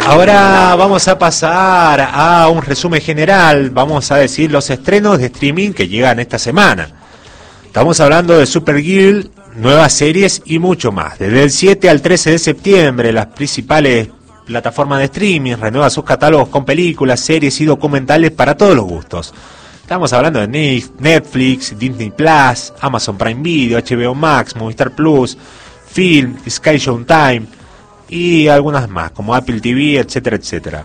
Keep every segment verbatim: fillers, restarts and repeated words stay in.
Ahora vamos a pasar a un resumen general, vamos a decir los estrenos de streaming que llegan esta semana. Estamos hablando de Supergirl, nuevas series y mucho más. Desde el siete al trece de septiembre, las principales plataformas de streaming renuevan sus catálogos con películas, series y documentales para todos los gustos. Estamos hablando de Netflix, Disney Plus, Amazon Prime Video, H B O Max, Movistar Plus, Film, Sky Showtime y algunas más, como Apple T V, etcétera, etcétera.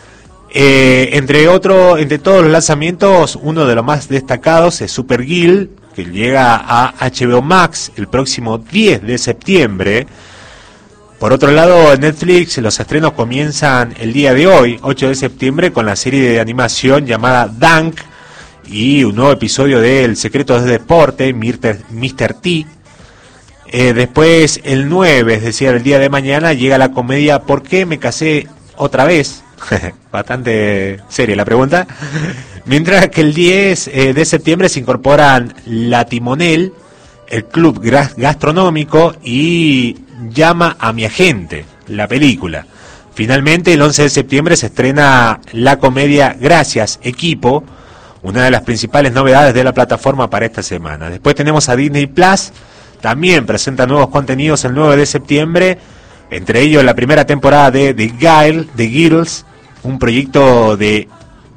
Eh, entre otros, entre todos los lanzamientos, uno de los más destacados es Supergirl, que llega a H B O Max el próximo diez de septiembre. Por otro lado, en Netflix los estrenos comienzan el día de hoy, ocho de septiembre, con la serie de animación llamada Dunk y un nuevo episodio de El secreto del deporte, míster T. Eh, después, el nueve, es decir, el día de mañana, llega la comedia ¿Por qué me casé otra vez? Bastante seria la pregunta. Mientras que el diez eh, de septiembre se incorporan La Timonel, El Club Gastronómico y Llama a mi agente, la película. Finalmente, el once de septiembre se estrena la comedia Gracias, Equipo, una de las principales novedades de la plataforma para esta semana. Después tenemos a Disney Plus, también presenta nuevos contenidos el nueve de septiembre, entre ellos la primera temporada de The Girl, The Girls, un proyecto de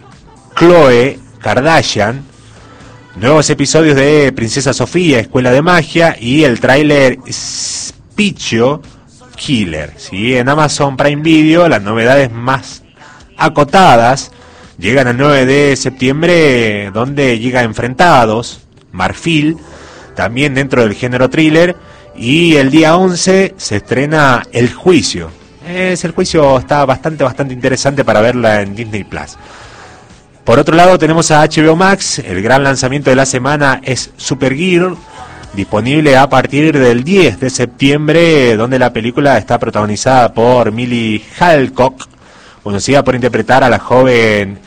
Khloe Kardashian, nuevos episodios de Princesa Sofía, Escuela de Magia y el tráiler Spicho Killer. ¿Sí? En Amazon Prime Video las novedades más acotadas llegan el nueve de septiembre, donde llega Enfrentados, Marfil, también dentro del género thriller, y el día once se estrena El Juicio. Es, el Juicio está bastante, bastante interesante para verla en Disney Plus. Por otro lado tenemos a H B O Max, el gran lanzamiento de la semana es Supergirl, disponible a partir del diez de septiembre, donde la película está protagonizada por Millie Alcock, conocida por interpretar a la joven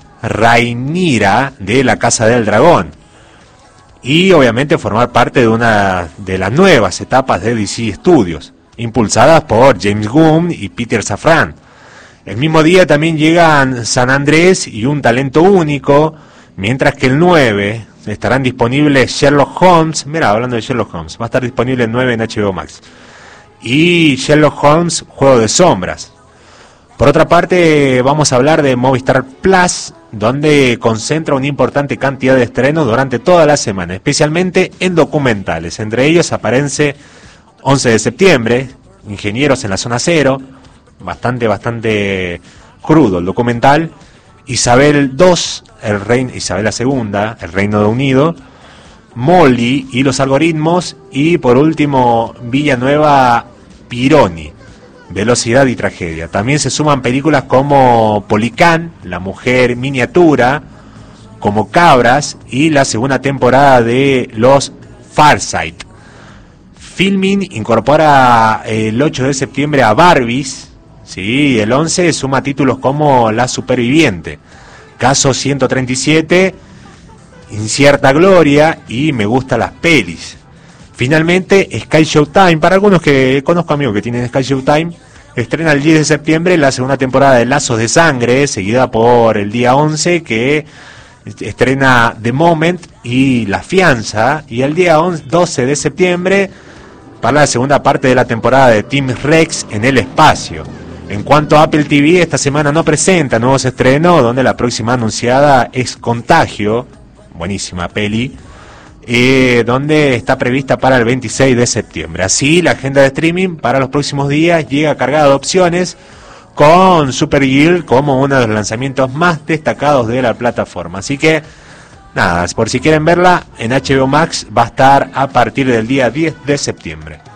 Rhaenyra de La Casa del Dragón, y obviamente formar parte de una de las nuevas etapas de D C Studios, impulsadas por James Gunn y Peter Safran. El mismo día también llegan San Andrés y Un Talento Único, mientras que el nueve estarán disponibles Sherlock Holmes. Mira, hablando de Sherlock Holmes, va a estar disponible el nueve en H B O Max. Y Sherlock Holmes, Juego de Sombras. Por otra parte, vamos a hablar de Movistar Plus, donde concentra una importante cantidad de estrenos durante toda la semana, especialmente en documentales. Entre ellos aparece once de septiembre, Ingenieros en la Zona Cero, bastante, bastante crudo el documental. Isabel dos, el reino, Isabel la segunda, el Reino Unido, Molly y los algoritmos, y por último Villanueva Pironi, Velocidad y Tragedia. También se suman películas como Policán, La Mujer Miniatura, como Cabras y la segunda temporada de Los Farsight. Filmin incorpora el ocho de septiembre a Barbies, ¿sí? El once suma títulos como La Superviviente, Caso ciento treinta y siete, Incierta Gloria y Me Gustan las Pelis. Finalmente, Sky Showtime, para algunos que conozco amigos que tienen Sky Showtime, estrena el diez de septiembre la segunda temporada de Lazos de Sangre, seguida por el día once que estrena The Moment y La Fianza, y el día doce de septiembre para la segunda parte de la temporada de Team Rex en el espacio. En cuanto a Apple T V, esta semana no presenta nuevos estrenos, donde la próxima anunciada es Contagio, buenísima peli, eh, donde está prevista para el veintiséis de septiembre. Así, la agenda de streaming para los próximos días llega cargada de opciones, con Supergirl como uno de los lanzamientos más destacados de la plataforma. Así que, nada, por si quieren verla, en H B O Max va a estar a partir del día diez de septiembre.